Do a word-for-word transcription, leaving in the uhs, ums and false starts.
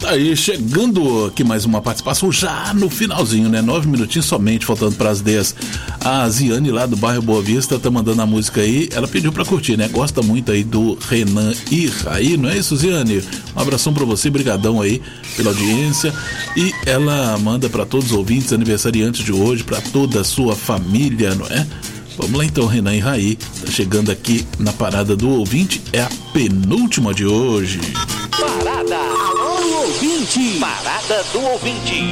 Tá aí, chegando aqui mais uma participação já no finalzinho, né? Nove minutinhos somente, faltando para as dez. A Ziane lá do bairro Boa Vista tá mandando a música aí. Ela pediu pra curtir, né? Gosta muito aí do Renan e Raí, não é isso, Ziane? Um abração pra você, brigadão aí pela audiência. E ela manda pra todos os ouvintes aniversariantes de hoje, pra toda a sua família, não é? Vamos lá então, Renan e Raí. Tá chegando aqui na parada do ouvinte, é a penúltima de hoje. Parada! Alô, ouvinte! Parada do ouvinte!